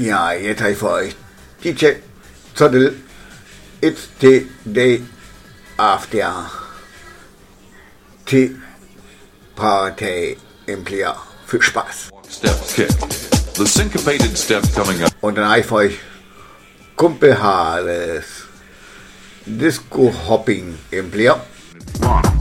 Ja, jetzt habe ich für euch DJ Zottel, It's the Day After Tea Party im Clear. Viel Spaß. Step kick. The syncopated step coming up. Und dann habe ich für euch Kumpel Hales Disco Hopping im Clear. 1,